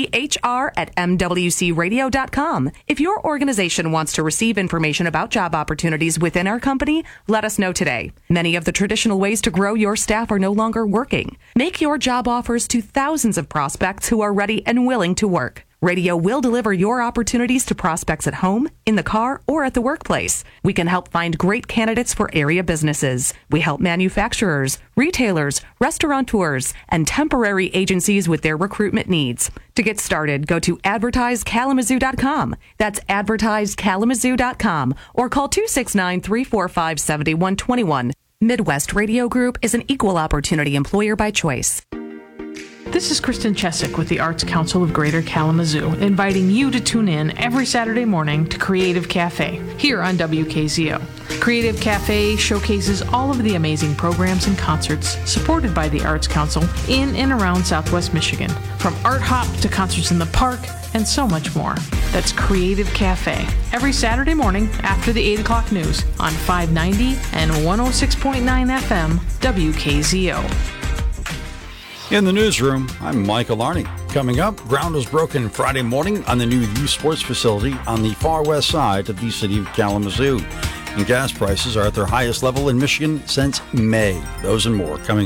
vphr@mwcradio.com. If your organization wants to receive information about job opportunities within our company, let us know today. Many of the traditional ways to grow your staff are no longer working. Make your job offers to thousands of prospects who are ready and willing to work. Radio will deliver your opportunities to prospects at home, in the car, or at the workplace. We can help find great candidates for area businesses. We help manufacturers, retailers, restaurateurs, and temporary agencies with their recruitment needs. To get started, go to advertisekalamazoo.com. That's advertisekalamazoo.com, or call 269-345-7121. Midwest Radio Group is an equal opportunity employer by choice. This is Kristen Chesick with the Arts Council of Greater Kalamazoo, inviting you to tune in every Saturday morning to Creative Cafe here on WKZO. Creative Cafe showcases all of the amazing programs and concerts supported by the Arts Council in and around Southwest Michigan, from art hop to concerts in the park and so much more. That's Creative Cafe every Saturday morning after the 8 o'clock news on 590 and 106.9 FM WKZO. In the newsroom, I'm Michael Arney. Coming up, ground was broken Friday morning on the new youth sports facility on the far west side of the city of Kalamazoo. And gas prices are at their highest level in Michigan since May. Those and more coming up.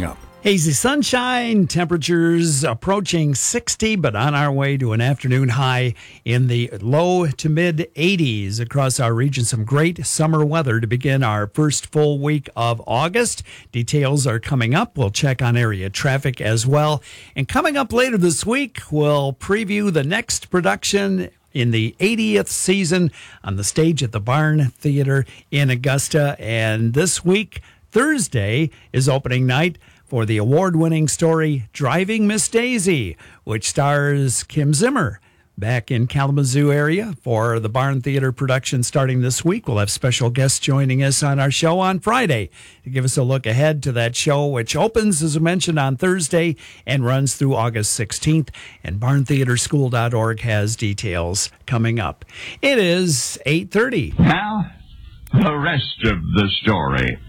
Hazy sunshine, temperatures approaching 60, but on our way to an afternoon high in the low to mid 80s across our region. Some great summer weather to begin our first full week of August. Details are coming up. We'll check on area traffic as well. And coming up later this week, we'll preview the next production in the 80th season on the stage at the Barn Theater in Augusta. And this week, Thursday, is opening night for the award-winning story Driving Miss Daisy, which stars Kim Zimmer. Back in Kalamazoo area for the Barn Theater production starting this week. We'll have special guests joining us on our show on Friday to give us a look ahead to that show, which opens, as I mentioned, on Thursday and runs through August 16th. And barntheaterschool.org has details coming up. It is 8:30. Now, the rest of the story.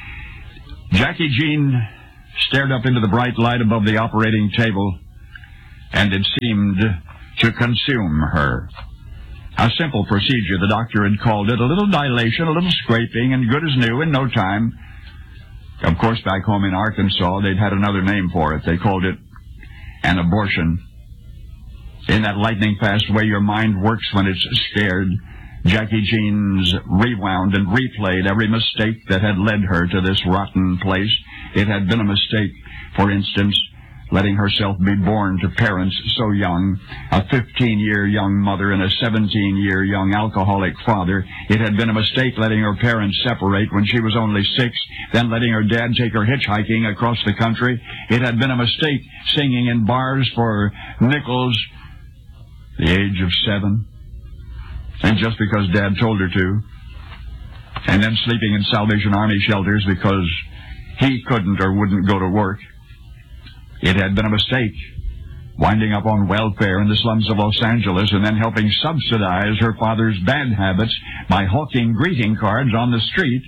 Jackie Jean stared up into the bright light above the operating table, and it seemed to consume her. A simple procedure, the doctor had called it, a little dilation, a little scraping, and good as new in no time. Of course, back home in Arkansas, they'd had another name for it. They called it an abortion. In that lightning-fast way your mind works when it's scared, Jackie Jean's rewound and replayed every mistake that had led her to this rotten place. It had been a mistake, for instance, letting herself be born to parents so young, a 15-year young mother and a 17-year young alcoholic father. It had been a mistake letting her parents separate when she was only 6, then letting her dad take her hitchhiking across the country. It had been a mistake singing in bars for nickels, the age of 7. And just because Dad told her to. And then sleeping in Salvation Army shelters because he couldn't or wouldn't go to work. It had been a mistake winding up on welfare in the slums of Los Angeles and then helping subsidize her father's bad habits by hawking greeting cards on the street.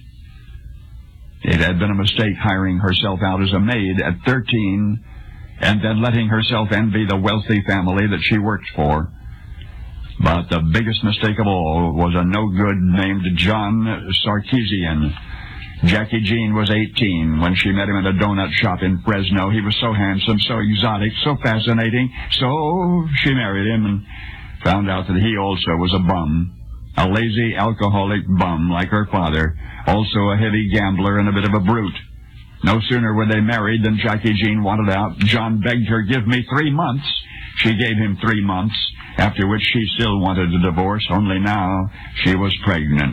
It had been a mistake hiring herself out as a maid at 13 and then letting herself envy the wealthy family that she worked for. But the biggest mistake of all was a no-good named John Sarkeesian. Jackie Jean was 18 when she met him at a donut shop in Fresno. He was so handsome, so exotic, so fascinating. So she married him and found out that he also was a bum. A lazy, alcoholic bum like her father. Also a heavy gambler and a bit of a brute. No sooner were they married than Jackie Jean wanted out. John begged her, "Give me 3 months." She gave him 3 months, after which she still wanted a divorce, only now she was pregnant.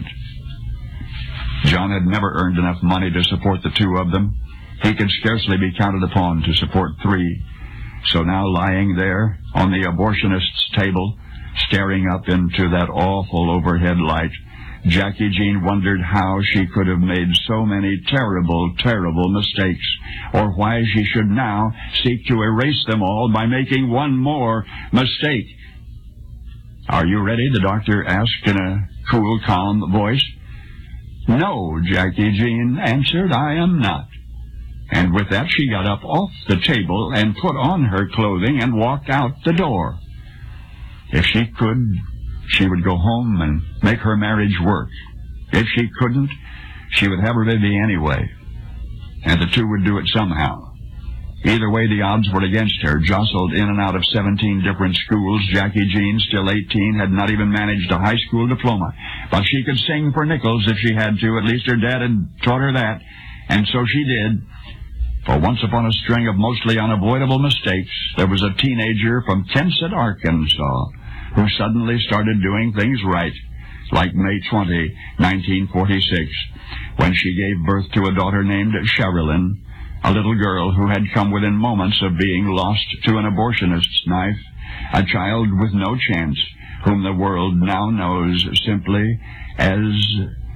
John had never earned enough money to support the two of them. He could scarcely be counted upon to support 3. So now lying there on the abortionist's table, staring up into that awful overhead light, Jackie Jean wondered how she could have made so many terrible, terrible mistakes, or why she should now seek to erase them all by making one more mistake. "Are you ready?" the doctor asked in a cool, calm voice. "No," Jackie Jean answered, "I am not." And with that, she got up off the table and put on her clothing and walked out the door. If she could, she would go home and make her marriage work. If she couldn't, she would have her baby anyway. And the two would do it somehow. Either way, the odds were against her. Jostled in and out of 17 different schools, Jackie Jean, still 18, had not even managed a high school diploma. But she could sing for nickels if she had to. At least her dad had taught her that. And so she did. For once upon a string of mostly unavoidable mistakes, there was a teenager from Kensett, Arkansas, who suddenly started doing things right, like May 20, 1946, when she gave birth to a daughter named Sherilyn, a little girl who had come within moments of being lost to an abortionist's knife, a child with no chance, whom the world now knows simply as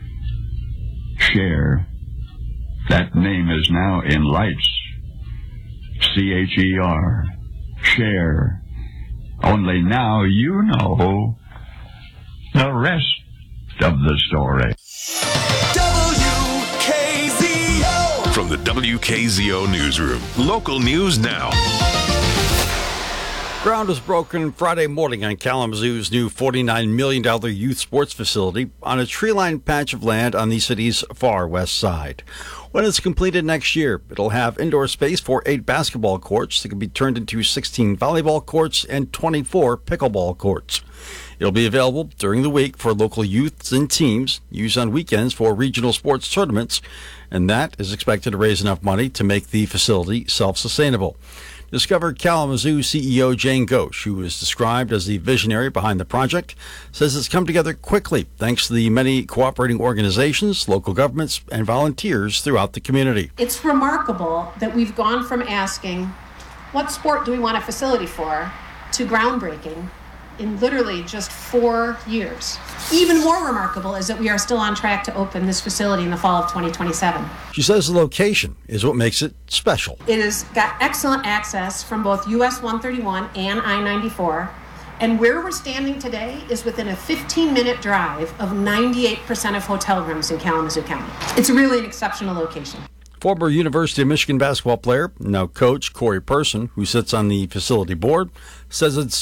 Cher. That name is now in lights. C-H-E-R. Cher. Only now you know the rest of the story. WKZO! From the WKZO Newsroom, local news now. Ground was broken Friday morning on Kalamazoo's new $49 million youth sports facility on a tree-lined patch of land on the city's far west side. When it's completed next year, it'll have indoor space for 8 basketball courts that can be turned into 16 volleyball courts and 24 pickleball courts. It'll be available during the week for local youths and teams, used on weekends for regional sports tournaments, and that is expected to raise enough money to make the facility self-sustainable. Discover Kalamazoo CEO Jane Ghosh, who is described as the visionary behind the project, says it's come together quickly thanks to the many cooperating organizations, local governments, and volunteers throughout the community. It's remarkable that we've gone from asking, what sport do we want a facility for, to groundbreaking in literally just 4 years. Even more remarkable is that we are still on track to open this facility in the fall of 2027. She says the location is what makes it special. It has got excellent access from both US 131 and I-94, and where we're standing today is within a 15-minute drive of 98% of hotel rooms in Kalamazoo County. It's really an exceptional location. Former University of Michigan basketball player, now coach Corey Person, who sits on the facility board, says it's